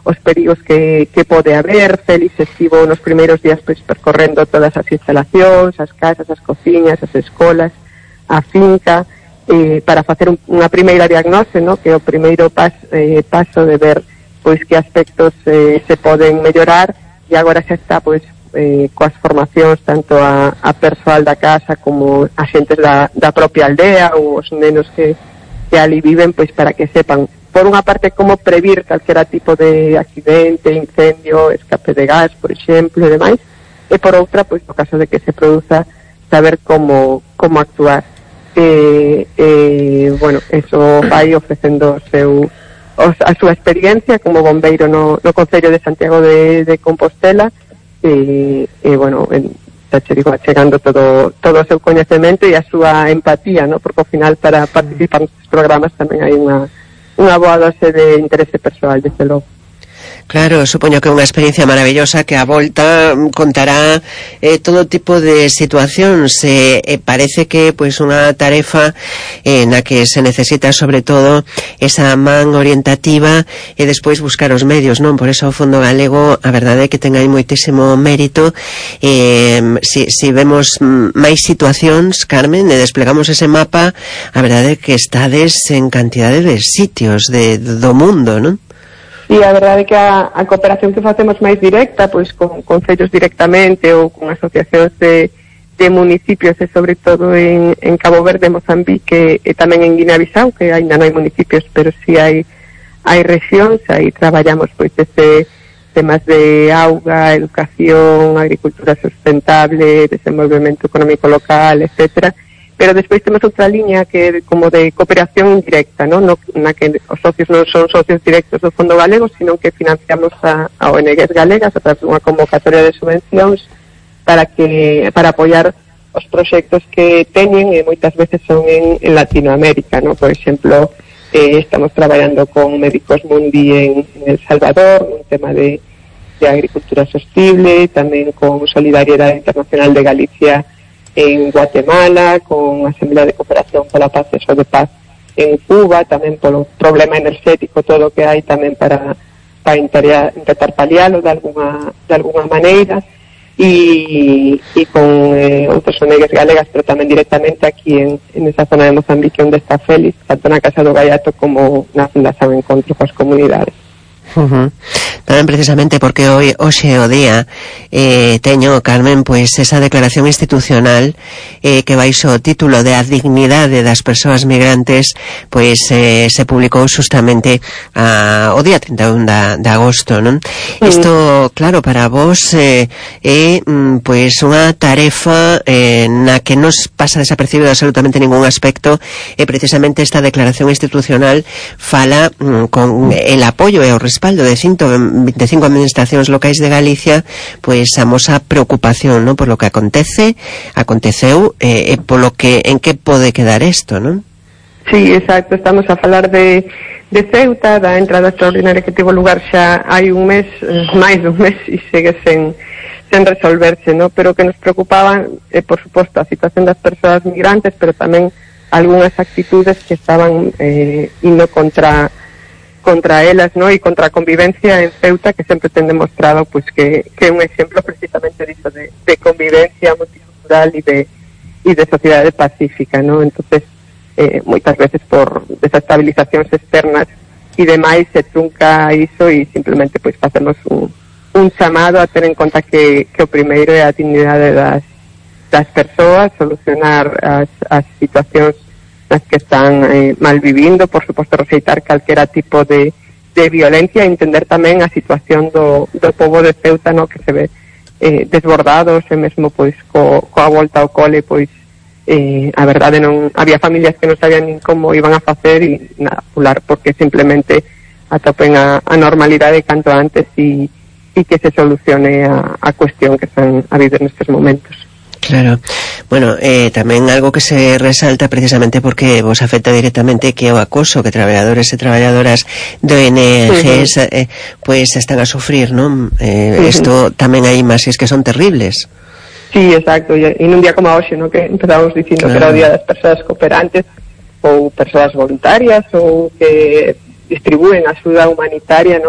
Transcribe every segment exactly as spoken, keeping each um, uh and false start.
os perigos que, que pode haber. Félix estivo nos primeiros días pois percorrendo todas as instalacións, as casas, as cociñas, as escolas, a finca, eh, para facer un, unha primeira diagnose, no? Que é o primeiro pas, eh, paso de ver pois que aspectos eh, se poden mellorar, e agora xa está pois eh, coas formacións tanto a, a persoal da casa como a xentes da, da propia aldea ou os nenos que, que ali viven, pois para que sepan por unha parte como previr calquera tipo de accidente, incendio, escape de gas, por exemplo, e demais, e por outra, pois no caso de que se produza, saber como, como actuar. E, e, bueno, eso vai ofrecendo o seu a súa experiencia como bombeiro no, no Concello de Santiago de, de Compostela, e, e bueno, en, xa che digo, chegando todo, todo o seu coñecemento e a súa empatía, no? Porque ao final para participar nestes programas tamén hai unha, unha boa dose de interese persoal, desde logo. Claro, supoño que é unha experiencia maravillosa que a volta contará eh, todo tipo de situacións. Eh, eh, parece que pois unha tarefa eh, na que se necesita sobre todo esa man orientativa e despois buscar os medios, non? Por eso o Fondo Galego, a verdade é que ten aí moitísimo mérito. Eh, si, si vemos máis situacións, Carmen, e desplegamos ese mapa, a verdade é que estades en cantidade de sitios de, do mundo, non? E a verdade é que a, a cooperación que facemos máis directa, pois con concellos directamente ou con asociacións de, de municipios, e sobre todo en, en Cabo Verde, Mozambique e tamén en Guinea-Bissau, que ainda non hai municipios, pero si sí hai, hai rexións. Aí traballamos pois ese temas de auga, educación, agricultura sustentable, desenvolvemento económico local, etcétera. Pero despois temos outra liña que é como de cooperación indirecta, ¿no? No, na que os socios non son socios directos do Fondo Galego, sino que financiamos a, a O N Gs galegas a través dunha convocatoria de subvencións para que para apoiar os proxectos que teñen, e moitas veces son en, en Latinoamérica, ¿no? Por exemplo, eh, estamos traballando con Médicos Mundi en, en El Salvador, un tema de, de agricultura sostible, tamén con Solidaridade Internacional de Galicia en Guatemala, con Asamblea de Cooperación pola Paz e de Paz en Cuba, tamén polo problema enerxético, todo o que hai tamén para, para intentar, intentar palialo de alguna, de alguna maneira, e, e con eh, outros O N Gs galegas, pero tamén directamente aquí en, en esa zona de Mozambique onde está Félix, tanto na Casa do Gaiato como na Fundación Encontro coas Comunidades. Uh-huh. Tamén precisamente porque hoy hoxe o día eh, teño, Carmen, pois esa declaración institucional eh, que baixo o título de a dignidade das persoas migrantes, pois eh, se publicou justamente a, o día trinta e un de agosto, non? Sí. Isto, claro, para vos eh, é mm, pois unha tarefa eh, na que nos pasa desapercibido absolutamente ningún aspecto, e precisamente esta declaración institucional fala mm, con el apoio e o respaldo de ciento veinticinco administracións locais de Galicia, pois a mosa preocupación, non, por lo que acontece, aconteceu e eh, polo que en que pode quedar isto, non? Sí, exacto, estamos a falar de, de Ceuta, da entrada extraordinaria que tivo lugar xa hai un mes, máis dun mes, e segue sen, sen resolverse, non? Pero que nos preocupaban, eh, por suposto, a situación das persoas migrantes, pero tamén algunhas actitudes que estaban eh, indo contra contra elas, ¿no? E contra a convivencia en Ceuta, que sempre ten demostrado pues, que, que é un exemplo precisamente disso de, de convivencia multicultural e de, e de sociedade pacífica, ¿no? Entonces, eh, moitas veces por desestabilizacións externas e demais se trunca iso, e simplemente pues, facemos un, un chamado a ter en conta que, que o primeiro é a dignidade das, das persoas, solucionar as, as situacións nas que están eh, mal vivindo, por suposto rexeitar calquera tipo de, de violencia, e entender tamén a situación do, do povo de Ceuta, no, que se ve eh, desbordados, e mesmo pois co, coa volta ao cole, pois eh, a verdade non había familias que non sabían nin como iban a facer, e nada, pular, porque simplemente atopen a, a normalidade canto antes, e, e que se solucione a, a cuestión que están a vivir nestes momentos. Claro. Bueno, eh, tamén algo que se resalta precisamente porque vos afecta directamente, que é o acoso que traballadores e traballadoras do O N Gs uh-huh. eh, pues están a sufrir, non? Eh, isto uh-huh. tamén hai imaxes que son terribles. Sí, exacto, e nun día como hoxe, no, que empezamos dicindo claro. que era o día das persoas cooperantes ou persoas voluntarias ou que distribúen axuda humanitaria, no?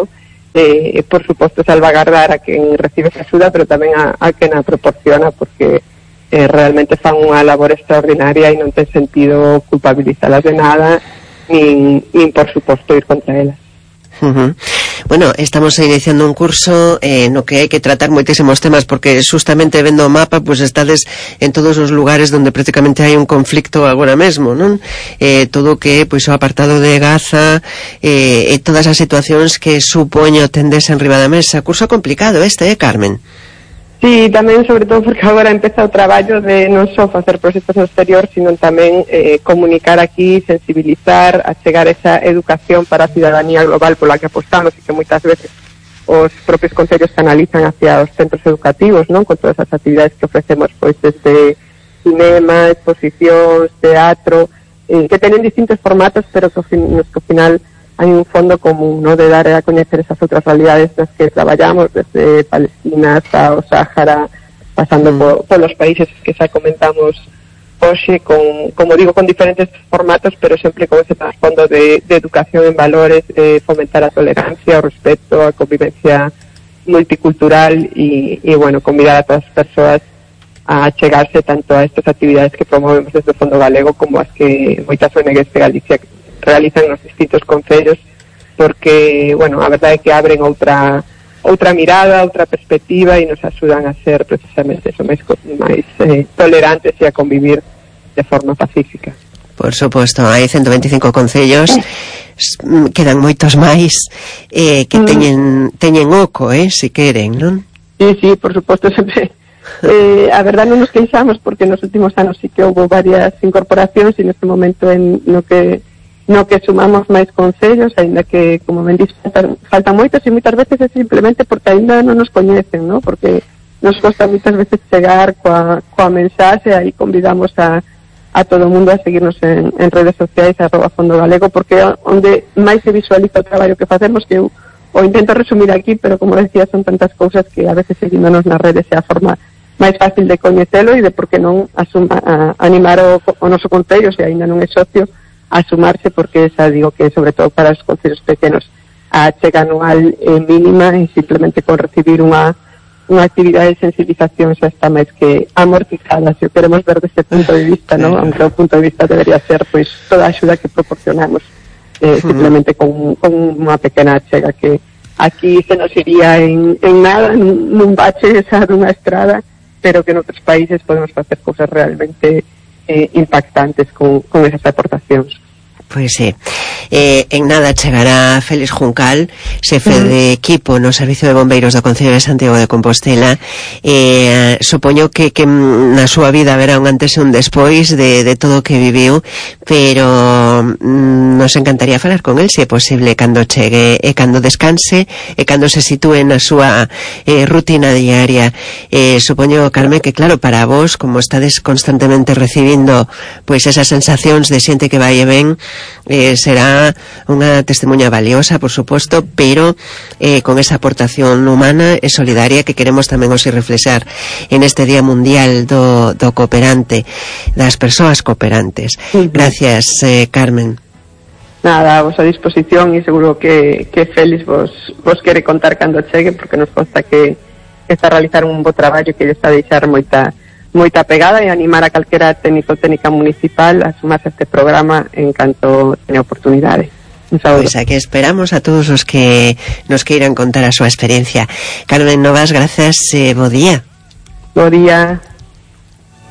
eh, por suposto, salvagardar a quen recibe esa axuda, pero tamén a, a quen a proporciona, porque eh, realmente fan unha labor extraordinaria e non ten sentido culpabilizalas de nada, nin, nin por suposto ir contra elas. Uh-huh. Bueno, estamos iniciando un curso eh, no que hai que tratar moitísimos temas, porque justamente vendo o mapa, pues estades en todos os lugares donde prácticamente hai un conflicto agora mesmo, non? Eh, todo o que pois o apartado de Gaza, eh, e todas as situacións que supoño tendes en riba da mesa. Curso complicado este, eh, Carmen? Sí, tamén, sobre todo, porque agora empeza o traballo de non só facer proxectos no exterior, sino tamén eh, comunicar aquí, sensibilizar, achegar esa educación para a cidadanía global pola que apostamos, e que moitas veces os propios concellos canalizan hacia os centros educativos, non? Con todas as actividades que ofrecemos, pois, desde cinema, exposicións, teatro, eh, que tenen distintos formatos, pero que, nos que ao final hai un fondo común, ¿no?, de dar a coñecer esas outras realidades nas que traballamos, desde Palestina hasta o Sáhara, pasando mm. por, por los países que xa comentamos hoxe, con, como digo, con diferentes formatos, pero sempre con ese trasfondo de, de educación en valores, de fomentar a tolerancia, o respeto, a convivencia multicultural e, e bueno, convidar a todas as persoas a chegarse tanto a estas actividades que promovemos desde o Fondo Galego como as que moitas O N Ges de Galicia realizan nos distintos concellos, porque, bueno, a verdade é que abren outra outra mirada, outra perspectiva e nos axudan a ser precisamente eso, máis, máis eh, tolerantes e a convivir de forma pacífica. Por suposto, hai ciento veinticinco concellos, quedan moitos máis eh, que teñen teñen oco, eh, se queren, non? Sí, sí, por suposto, sempre eh, a verdade non nos queixamos, porque nos últimos anos sí que houve varias incorporacións e neste momento en no que no que sumamos máis concellos, aínda que, como ben dix, faltan, faltan moitos, e moitas veces é simplemente porque aínda non nos coñecen, ¿no? Porque nos costa moitas veces chegar coa, coa mensaxe, aí convidamos a, a todo o mundo a seguirnos en, en redes sociais, arroba Fondo Galego, porque onde máis se visualiza o traballo que facemos, que eu o intento resumir aquí, pero como decía, son tantas cousas que a veces seguíndonos nas redes é a forma máis fácil de coñecelo e de por que non asuma, a, animar o, o noso concello, se aínda non é socio, a sumarse, porque xa digo que sobre todo para os concellos pequenos a chega anual é mínima e simplemente con recibir unha unha actividade de sensibilización xa está máis que amortizada, se o queremos ver desde punto de vista, ¿no? Aunque o punto de vista debería ser pois toda a axuda que proporcionamos eh, simplemente con, con unha pequena chega que aquí se nos iría en, en nada, nun, nun bache esa dunha estrada, pero que en outros países podemos facer cousas realmente Eh, impactantes con, con esas aportacións. Pois sí. Eh, en nada chegará Félix Juncal, xefe uh-huh. de equipo no Servicio de Bombeiros do Concello de Santiago de Compostela. Eh, supoño que, que na súa vida haberá un antes e un despois de, de todo o que viviu, pero mm, nos encantaría falar con el, se é posible, cando chegue e cando descanse e cando se sitúe na súa eh, rutina diaria. Eh, supoño, Carmen, que claro, para vos, como estades constantemente recibindo pois esas sensacións de xente que vai e ven, Eh, será unha testemunha valiosa, por suposto, pero eh, con esa aportación humana e solidaria que queremos tamén os reflexar en este Día Mundial do, do Cooperante, das persoas cooperantes. Uh-huh. Gracias, eh, Carmen. Nada, a vosa disposición, e seguro que, que Félix vos, vos quere contar cando chegue, porque nos consta que, que está a realizar un bo traballo que lle está a deixar moita moita pegada, e animar a calquera técnico ou técnica municipal a sumarse a este programa en canto teña oportunidade. Pois aquí esperamos a todos os que nos queiran contar a súa experiencia. Carmen Novas, grazas, eh, bo día. Bo día.